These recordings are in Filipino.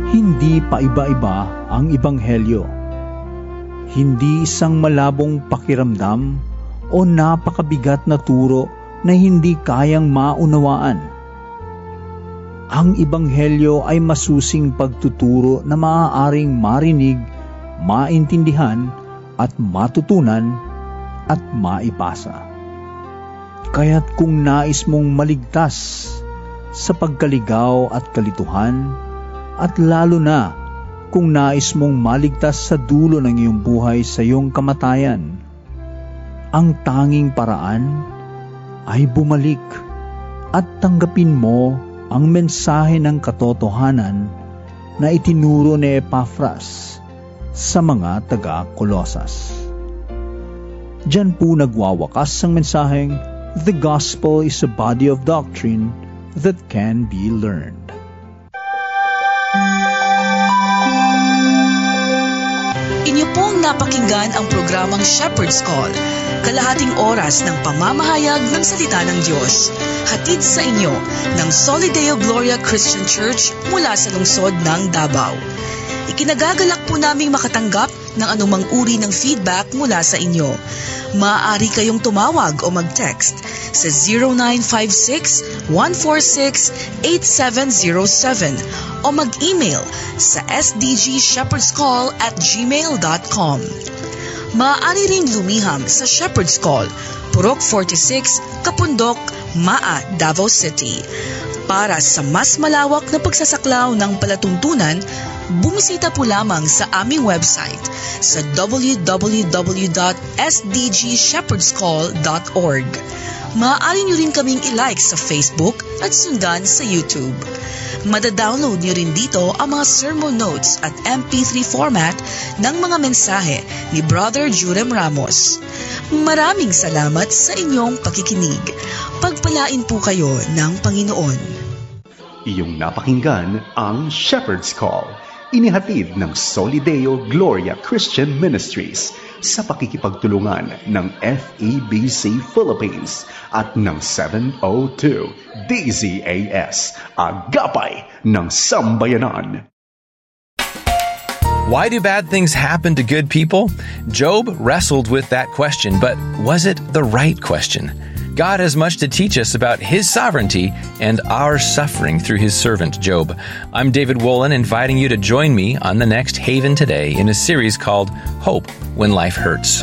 Hindi paiba-iba ang Ebanghelyo. Hindi isang malabong pakiramdam o napakabigat na turo na hindi kayang maunawaan. Ang Ebanghelyo ay masusing pagtuturo na maaaring marinig, maintindihan at matutunan at maipasa. Kaya't kung nais mong maligtas sa pagkaligaw at kalituhan, at lalo na kung nais mong maligtas sa dulo ng iyong buhay sa iyong kamatayan, ang tanging paraan ay bumalik at tanggapin mo ang mensahe ng katotohanan na itinuro ni Epafras sa mga taga-Kolosas. Diyan po nagwawakas ang mensaheng, "The gospel is a body of doctrine that can be learned." Inyo pong napakinggan ang programang Shepherd's Call, kalahating oras ng pamamahayag ng salita ng Diyos. Hatid sa inyo ng Solideo Gloria Christian Church mula sa lungsod ng Davao. Ikinagagalak po naming makatanggap ng anumang uri ng feedback mula sa inyo. Maaari kayong tumawag o mag-text sa 0956-146-8707 o mag-email sa sdgshepherdscall@gmail.com. Maaari ring lumiham sa Shepherd's Call, Purok 46, Kapundok, Maa, Davao City. Para sa mas malawak na pagsasaklaw ng palatuntunan, bumisita po lamang sa aming website sa www.sdgshepherdscall.org. Maaari nyo rin kaming i-like sa Facebook at sundan sa YouTube. Madadownload nyo rin dito ang mga sermon notes at MP3 format ng mga mensahe ni Brother Jurem Ramos. Maraming salamat sa inyong pakikinig. Pagpalain po kayo ng Panginoon. Iyong napakinggan ang Shepherd's Call, inihatid ng Solideo Gloria Christian Ministries sa pakikipagtulungan ng FEBC Philippines at ng 702 DZAS, Agapay ng Sambayanan. Why do bad things happen to good people? Job wrestled with that question, but was it the right question? God has much to teach us about His sovereignty and our suffering through His servant Job. I'm David Wolin, inviting you to join me on the next Haven Today in a series called Hope When Life Hurts.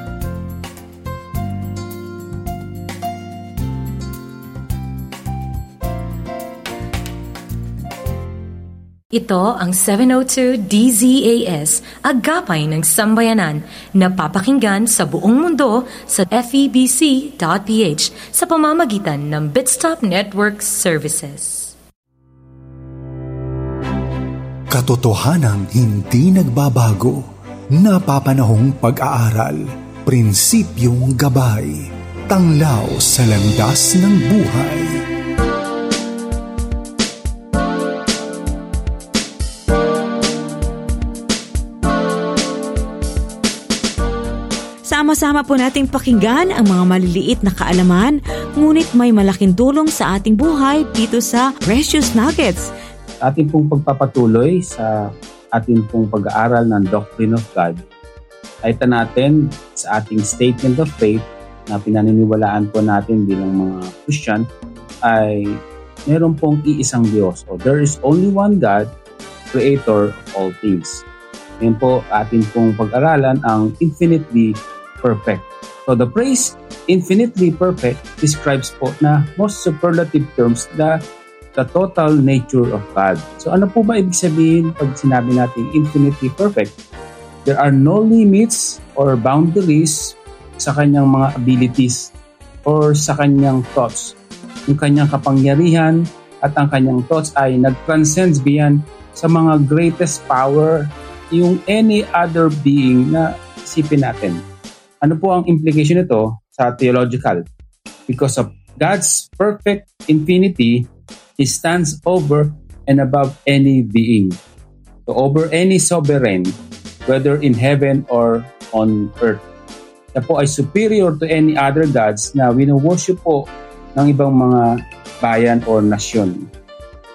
Ito ang 702 DZAS, Agapay ng Sambayanan, na papakinggan sa buong mundo sa febc.ph sa pamamagitan ng Bitstop Network Services. Katotohanang hindi nagbabago, napapanahong pag-aaral, prinsipyong gabay, tanglaw sa landas ng buhay. Sama-sama po nating pakinggan ang mga maliliit na kaalaman, ngunit may malaking tulong sa ating buhay dito sa Precious Nuggets. Ating pong pagpapatuloy sa ating pong pag-aaral ng Doctrine of God, ay natin sa ating statement of faith na pinaniniwalaan po natin bilang mga Christian ay meron pong iisang Diyos. So, there is only one God, Creator of all things. Ngayon po ating pong pag-aralan ang infinitely perfect. So the phrase infinitely perfect describes po na most superlative terms the total nature of God. So ano po ba ibig sabihin pag sinabi natin infinitely perfect? There are no limits or boundaries sa kanyang mga abilities or sa kanyang thoughts. Yung kanyang kapangyarihan at ang kanyang thoughts ay nag-transcends beyond sa mga greatest power yung any other being na isipin natin. Ano po ang implication nito sa theological? Because of God's perfect infinity, He stands over and above any being. So over any sovereign, whether in heaven or on earth. Siya po ay superior to any other gods na wino-worship po ng ibang mga bayan or nasyon.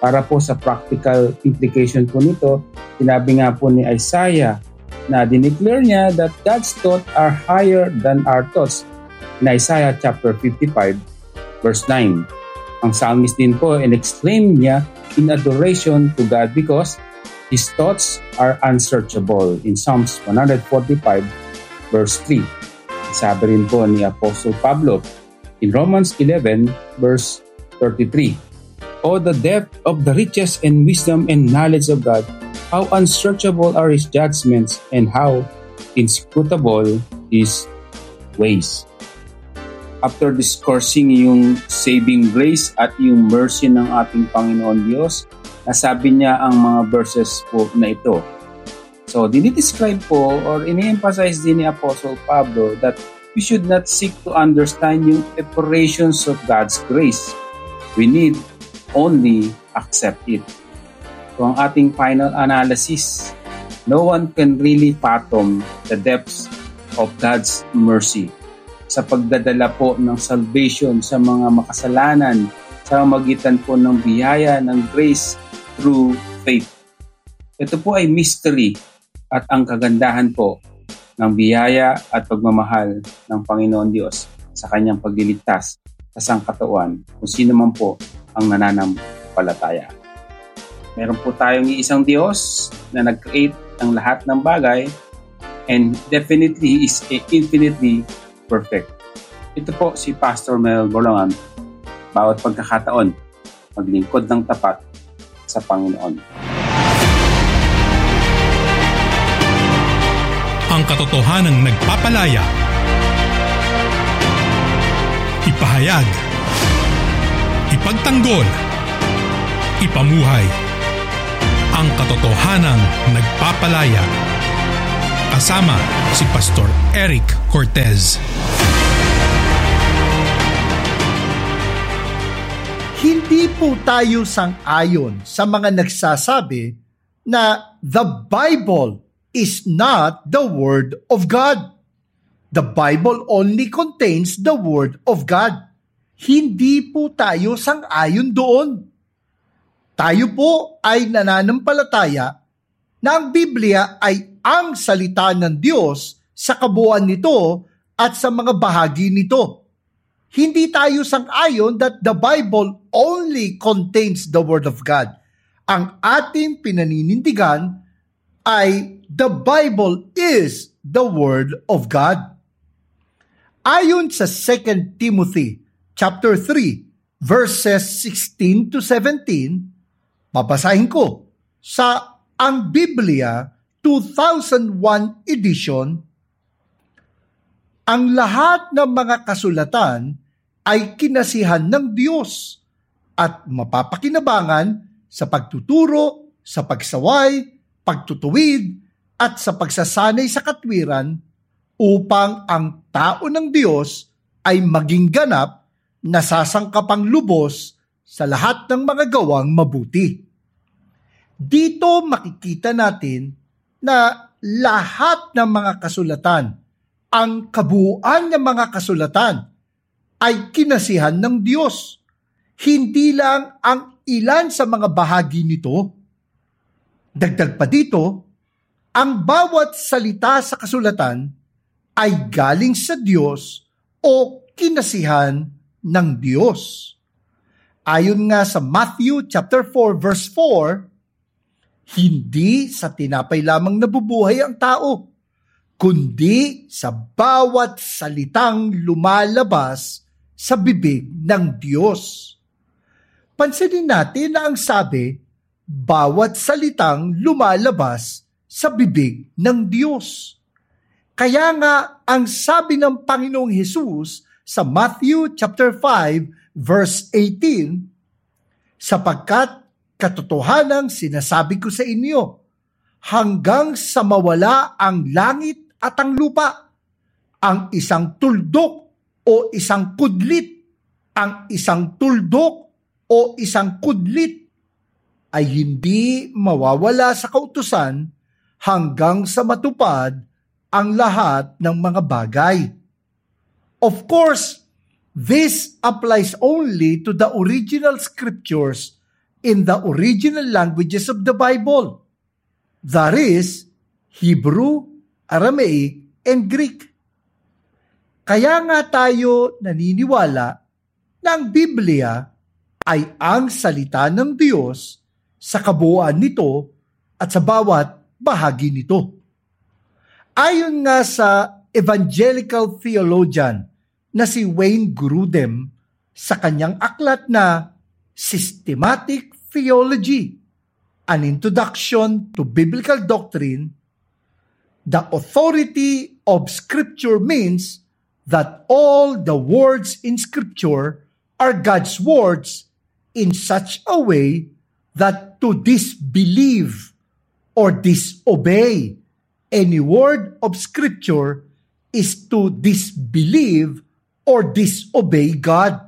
Para po sa practical implication po nito, sinabi nga po ni Isaiah na dineclare niya that God's thoughts are higher than our thoughts in Isaiah chapter 55 verse 9. Ang psalmist din po in-exclaim niya in adoration to God because His thoughts are unsearchable in Psalms 145 verse 3. Sabi rin po ni Apostle Pablo in Romans 11 verse 33. Oh, the depth of the riches and wisdom and knowledge of God, how unsearchable are His judgments and how inscrutable His ways. After discoursing yung saving grace at yung mercy ng ating Panginoon Diyos, nasabi niya ang mga verses po na ito. So, dinidescribe po or ini-emphasize din ni Apostle Pablo that we should not seek to understand yung operations of God's grace. We need only accept it. So, ang ating final analysis, no one can really fathom the depths of God's mercy sa pagdadala po ng salvation sa mga makasalanan sa magitan po ng biyaya ng grace through faith. Ito po ay mystery at ang kagandahan po ng biyaya at pagmamahal ng Panginoon Diyos sa kanyang pagliligtas sa sangkatauhan kung sino man po ang nananampalataya. Meron po tayong isang Diyos na nag-create ng lahat ng bagay and definitely He is infinitely perfect. Ito po si Pastor Mel Borongan. Bawat pagkakataon, maglingkod ng tapat sa Panginoon. Ang katotohanang nagpapalaya. Ipahayag. Ipagtanggol. Ipamuhay. Ang katotohanang nagpapalaya. Kasama si Pastor Eric Cortez. Hindi po tayo sang-ayon sa mga nagsasabi na the Bible is not the Word of God. The Bible only contains the Word of God. Hindi po tayo sang-ayon doon. Tayo po ay nananampalataya na ang Biblia ay ang salita ng Diyos sa kabuuan nito at sa mga bahagi nito. Hindi tayo sang-ayon that the Bible only contains the Word of God. Ang ating pinaninindigan ay the Bible is the Word of God. Ayon sa 2 Timothy chapter 3 verses 16 to 17, babasahin ko sa ang Biblia 2001 edition. Ang lahat ng mga kasulatan ay kinasihan ng Diyos at mapapakinabangan sa pagtuturo, sa pagsaway, pagtutuwid, at sa pagsasanay sa katwiran upang ang tao ng Diyos ay maging ganap na sasangkapang lubos sa lahat ng mga gawang mabuti. Dito makikita natin na lahat ng mga kasulatan, ang kabuuan ng mga kasulatan ay kinasihan ng Diyos. Hindi lang ang ilan sa mga bahagi nito. Dagdag pa dito, ang bawat salita sa kasulatan ay galing sa Diyos o kinasihan ng Diyos. Ayon nga sa Matthew chapter 4 verse 4, hindi sa tinapay lamang nabubuhay ang tao, kundi sa bawat salitang lumalabas sa bibig ng Diyos. Pansinin natin na ang sabi, bawat salitang lumalabas sa bibig ng Diyos. Kaya nga ang sabi ng Panginoong Hesus sa Matthew chapter 5 verse 18, sapagkat katotohanang sinasabi ko sa inyo, hanggang sa mawala ang langit at ang lupa, ang isang tuldok o isang kudlit, ang isang tuldok o isang kudlit ay hindi mawawala sa kautusan hanggang sa matupad ang lahat ng mga bagay. Of course, this applies only to the original scriptures in the original languages of the Bible. That is, Hebrew, Aramaic, and Greek. Kaya nga tayo naniniwala na ang Biblia ay ang salita ng Diyos sa kabuuan nito at sa bawat bahagi nito. Ayon nga sa evangelical theologian na si Wayne Grudem sa kanyang aklat na Systematic Theology, An Introduction to Biblical Doctrine, the authority of Scripture means that all the words in Scripture are God's words in such a way that to disbelieve or disobey any word of Scripture is to disbelieve or disobey God.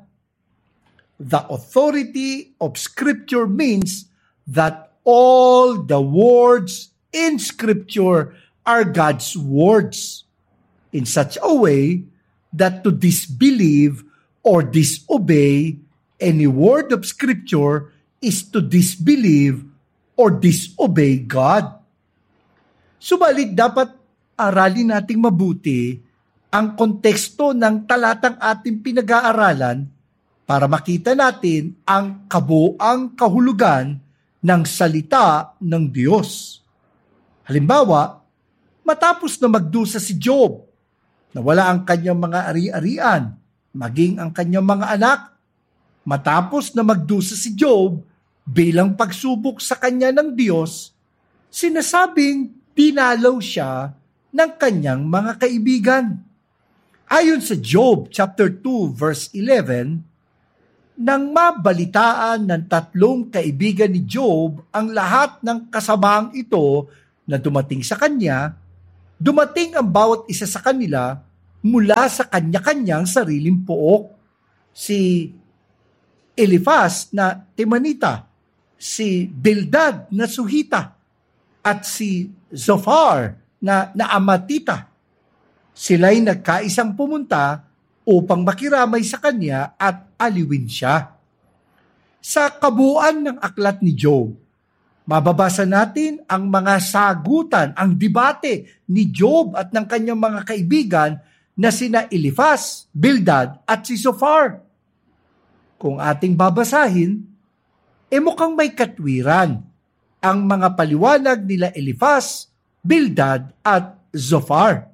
The authority of Scripture means that all the words in Scripture are God's words in such a way that to disbelieve or disobey any word of Scripture is to disbelieve or disobey God. Subalit dapat aralin nating mabuti ang konteksto ng talatang ating pinag-aaralan para makita natin ang kabuuang kahulugan ng salita ng Diyos. Halimbawa, matapos na magdusa si Job, nawala ang kanyang mga ari-arian, maging ang kanyang mga anak. Matapos na magdusa si Job bilang pagsubok sa kanya ng Diyos, sinasabing dinalaw siya ng kanyang mga kaibigan. Ayon sa Job chapter 2 verse 11, nang mabalitaan ng 3 kaibigan ni Job ang lahat ng kasamaang ito na dumating sa kanya, dumating ang bawat isa sa kanila mula sa kanya-kanyang sariling pook. Si Eliphaz na Temanita, si Bildad na Suhita, at si Zophar na Naamatita. Sila'y nagkaisang pumunta upang makiramay sa kanya at aliwin siya. Sa kabuuan ng aklat ni Job, mababasa natin ang mga sagutan, ang debate ni Job at ng kanyang mga kaibigan na sina Eliphaz, Bildad at si Zophar. Kung ating babasahin, mukhang may katwiran ang mga paliwanag nila Eliphaz, Bildad at Zophar.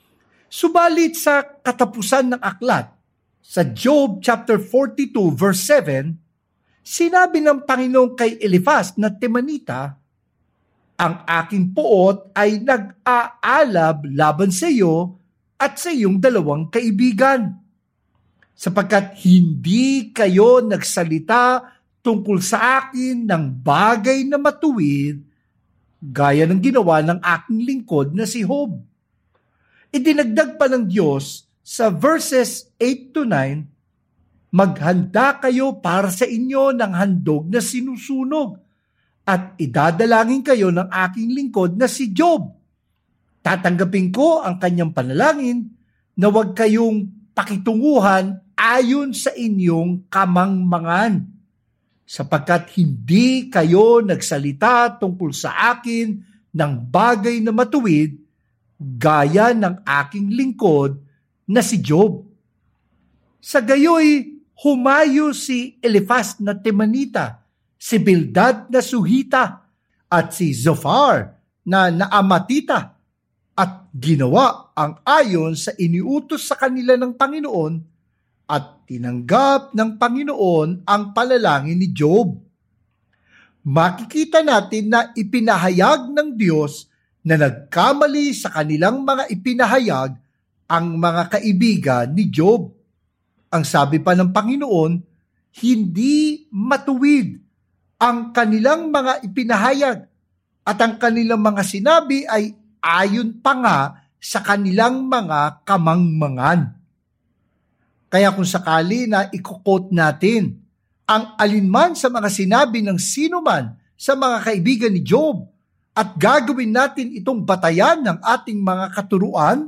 Subalit sa katapusan ng aklat, sa Job chapter 42 verse 7, sinabi ng Panginoon kay Eliphaz na Temanita, ang aking poot ay nag-aalab laban sa iyo at sa iyong 2 kaibigan, sapagkat hindi kayo nagsalita tungkol sa akin ng bagay na matuwid, gaya ng ginawa ng aking lingkod na si Job. Idinagdag pa ng Diyos sa verses 8 to 9, maghanda kayo para sa inyo ng handog na sinusunog at idadalangin kayo ng aking lingkod na si Job. Tatanggapin ko ang kanyang panalangin na huwag kayong pakitunguhan ayon sa inyong kamangmangan, sapagkat hindi kayo nagsalita tungkol sa akin ng bagay na matuwid, gaya ng aking lingkod na si Job. Sa gayoy, humayo si Eliphaz na Temanita, si Bildad na Suhita, at si Zophar na Naamatita, at ginawa ang ayon sa iniutos sa kanila ng Panginoon, at tinanggap ng Panginoon ang panalangin ni Job. Makikita natin na ipinahayag ng Diyos na nagkamali sa kanilang mga ipinahayag ang mga kaibigan ni Job. Ang sabi pa ng Panginoon, hindi matuwid ang kanilang mga ipinahayag at ang kanilang mga sinabi ay ayon pa nga sa kanilang mga kamangmangan. Kaya kung sakali na i-quote natin ang alinman sa mga sinabi ng sinuman sa mga kaibigan ni Job at gagawin natin itong batayan ng ating mga katuruan,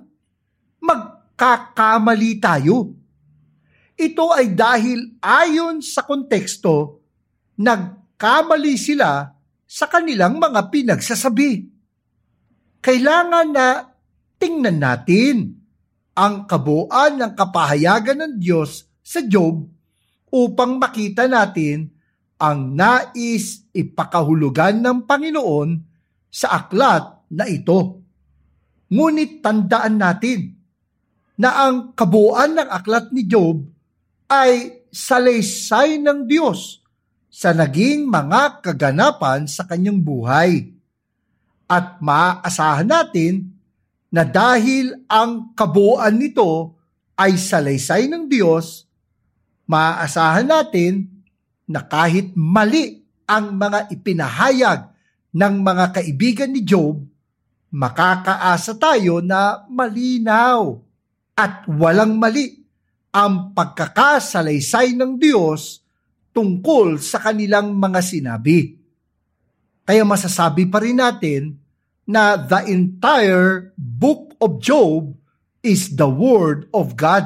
magkakamali tayo. Ito ay dahil ayon sa konteksto, nagkamali sila sa kanilang mga pinagsasabi. Kailangan na tingnan natin ang kabuuan ng kapahayagan ng Diyos sa Job upang makita natin ang nais ipakahulugan ng Panginoon sa aklat na ito. Ngunit tandaan natin na ang kabuuan ng aklat ni Job ay salaysay ng Diyos sa naging mga kaganapan sa kanyang buhay. At maaasahan natin na dahil ang kabuuan nito ay salaysay ng Diyos, maaasahan natin na kahit mali ang mga ipinahayag ng mga kaibigan ni Job, makakaasa tayo na malinaw at walang mali ang pagkakasalaysay ng Diyos tungkol sa kanilang mga sinabi. Kaya masasabi pa rin natin na the entire book of Job is the Word of God.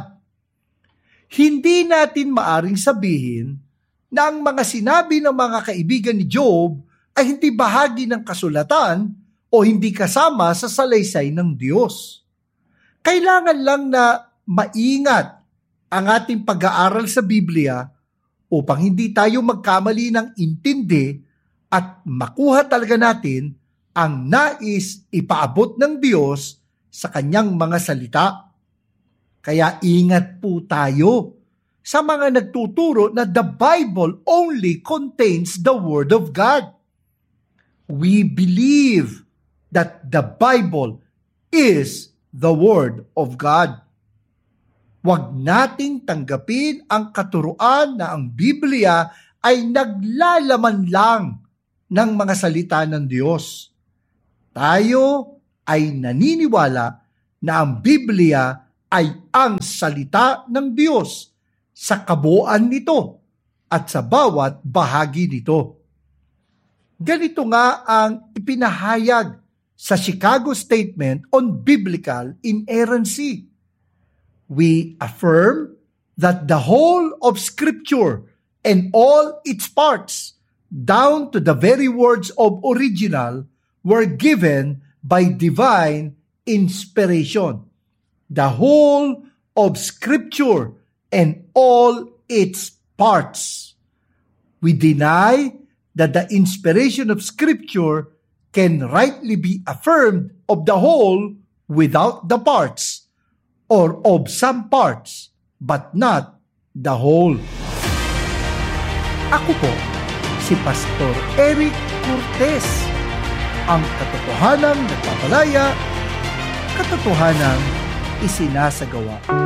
Hindi natin maaring sabihin na ang mga sinabi ng mga kaibigan ni Job ay hindi bahagi ng kasulatan o hindi kasama sa salaysay ng Diyos. Kailangan lang na maingat ang ating pag-aaral sa Biblia upang hindi tayo magkamali ng intindi at makuha talaga natin ang nais ipaabot ng Diyos sa kanyang mga salita. Kaya ingat po tayo sa mga nagtuturo na the Bible only contains the Word of God. We believe that the Bible is the Word of God. Huwag nating tanggapin ang katuruan na ang Biblia ay naglalaman lang ng mga salita ng Diyos. Tayo ay naniniwala na ang Biblia ay ang salita ng Diyos sa kabuuan nito at sa bawat bahagi nito. Ganito nga ang ipinahayag sa Chicago Statement on Biblical Inerrancy. We affirm that the whole of Scripture and all its parts, down to the very words of original, were given by divine inspiration. The whole of Scripture and all its parts. We deny that the inspiration of Scripture can rightly be affirmed of the whole without the parts, or of some parts, but not the whole. Ako po, si Pastor Eric Cortez, ang katotohanang nagpapalaya, katotohanang isinasagawa.